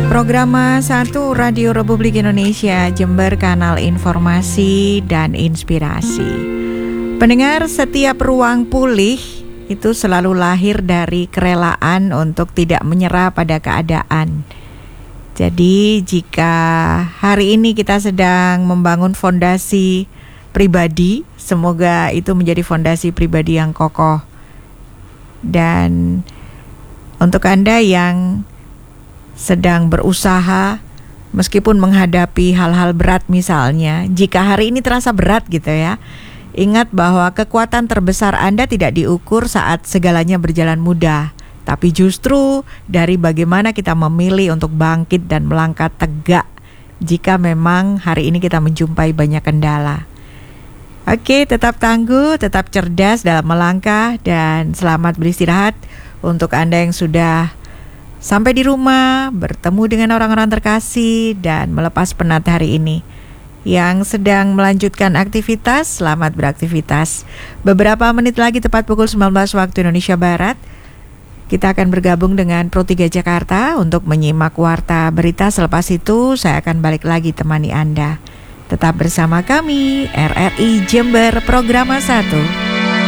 Programa 1 Radio Republik Indonesia Jember, kanal informasi dan inspirasi. Pendengar, setiap ruang pulih itu selalu lahir dari kerelaan untuk tidak menyerah pada keadaan. Jadi jika hari ini kita sedang membangun fondasi pribadi, semoga itu menjadi fondasi pribadi yang kokoh. Dan untuk Anda yang sedang berusaha meskipun menghadapi hal-hal berat misalnya, jika hari ini terasa berat gitu ya, ingat bahwa kekuatan terbesar Anda tidak diukur saat segalanya berjalan mudah, tapi justru dari bagaimana kita memilih untuk bangkit dan melangkah tegak jika memang hari ini kita menjumpai banyak kendala. Oke, tetap tangguh, tetap cerdas dalam melangkah, dan selamat beristirahat untuk Anda yang sudah sampai di rumah, bertemu dengan orang-orang terkasih, dan melepas penat hari ini. Yang sedang melanjutkan aktivitas, selamat beraktivitas. Beberapa menit lagi tepat pukul 19 waktu Indonesia Barat, kita akan bergabung dengan Pro 3 Jakarta untuk menyimak warta berita. Selepas itu saya akan balik lagi temani Anda. Tetap bersama kami, RRI Jember, Programa 1.